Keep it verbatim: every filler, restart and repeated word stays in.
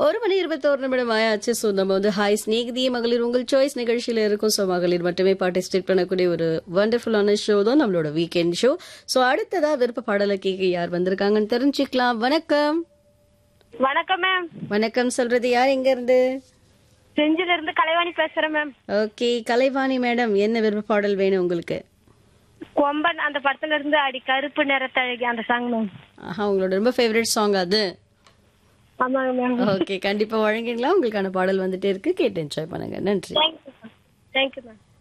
ஒரு மணி இருபத்தோரு நிமிடம் ஆயாச்சு. ஸோ நம்ம வந்து ஹாய் ஸ்நேகிதியே மகளிர் உங்கள் சாய்ஸ் நிகழ்ச்சியில இருக்கும். ஸோ மகளிர் மட்டுமே பார்ட்டிசிபேட் பண்ணக்கூடிய ஒரு வண்டர்ஃபுல்லான ஷோ தான் நம்மளோட வீக்கெண்ட் ஷோ. ஸோ அடுத்ததா விருப்ப பாடலை கேட்க யார் வந்திருக்காங்கன்னு தெரிஞ்சுக்கலாம். வணக்கம். வணக்கம் மேம். வணக்கம் சொல்றது யார், எங்க இருந்து? செஞ்சில இருந்து கலைவாணி பேசுறேன் மேம். ஓகே கலைவாணி மேடம், என்ன விருப்ப பாடல் வேணும் உங்களுக்கு? கொம்பன் அந்த படத்துல இருந்து அடி கருப்பு நிறத்தழகி அந்த சாங் மேம். ஆஹா, உங்களோட ரொம்ப ஃபேவரட் சாங் அது. ஆமாங்க மேம். ஓகே, கண்டிப்பா வழங்கிடலாம். உங்களுக்கான பாடல் வந்துட்டே இருக்கு, கேட்டு என்ஜாய் பண்ணுங்க. நன்றி. Thank you ma'am.